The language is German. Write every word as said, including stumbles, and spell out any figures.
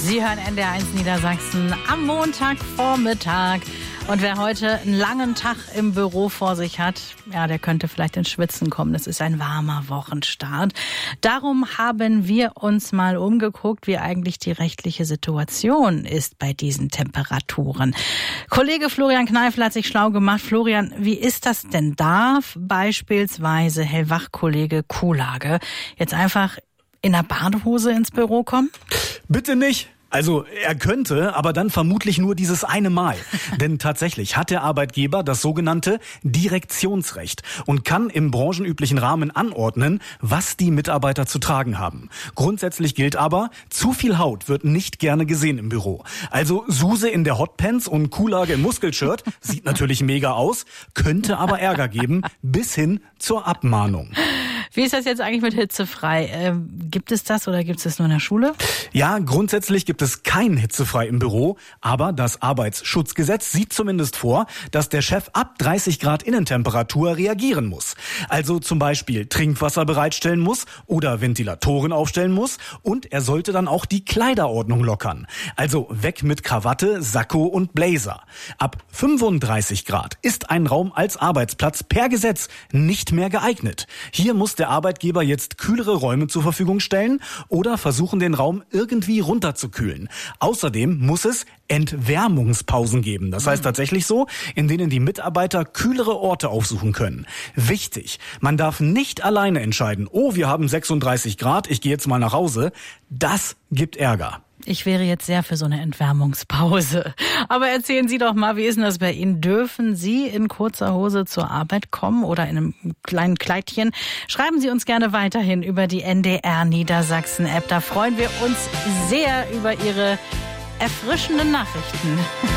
Sie hören N D R eins Niedersachsen am Montagvormittag. Und wer heute einen langen Tag im Büro vor sich hat, ja, der könnte vielleicht ins Schwitzen kommen. Das ist ein warmer Wochenstart. Darum haben wir uns mal umgeguckt, wie eigentlich die rechtliche Situation ist bei diesen Temperaturen. Kollege Florian Kneifel hat sich schlau gemacht. Florian, wie ist das denn? Darf beispielsweise Hellwach-Kollege Kuhlage jetzt einfach in der Badehose ins Büro kommen? Bitte nicht. Also er könnte, aber dann vermutlich nur dieses eine Mal. Denn tatsächlich hat der Arbeitgeber das sogenannte Direktionsrecht und kann im branchenüblichen Rahmen anordnen, was die Mitarbeiter zu tragen haben. Grundsätzlich gilt aber, zu viel Haut wird nicht gerne gesehen im Büro. Also Suse in der Hotpants und Kuhlage im Muskelshirt sieht natürlich mega aus, könnte aber Ärger geben, bis hin zur Abmahnung. Wie ist das jetzt eigentlich mit hitzefrei? Ähm, gibt es das oder gibt es das nur in der Schule? Ja, grundsätzlich gibt es kein hitzefrei im Büro, aber das Arbeitsschutzgesetz sieht zumindest vor, dass der Chef ab dreißig Grad Innentemperatur reagieren muss. Also zum Beispiel Trinkwasser bereitstellen muss oder Ventilatoren aufstellen muss und er sollte dann auch die Kleiderordnung lockern. Also weg mit Krawatte, Sakko und Blazer. Ab fünfunddreißig Grad ist ein Raum als Arbeitsplatz per Gesetz nicht mehr geeignet. Hier muss der Arbeitgeber jetzt kühlere Räume zur Verfügung stellen oder versuchen, den Raum irgendwie runterzukühlen. Außerdem muss es Entwärmungspausen geben. Das heißt tatsächlich so, in denen die Mitarbeiter kühlere Orte aufsuchen können. Wichtig, man darf nicht alleine entscheiden, oh, wir haben sechsunddreißig Grad, ich gehe jetzt mal nach Hause. Das gibt Ärger. Ich wäre jetzt sehr für so eine Entwärmungspause. Aber erzählen Sie doch mal, wie ist denn das bei Ihnen? Dürfen Sie in kurzer Hose zur Arbeit kommen oder in einem kleinen Kleidchen? Schreiben Sie uns gerne weiterhin über die N D R Niedersachsen App. Da freuen wir uns sehr über Ihre erfrischenden Nachrichten.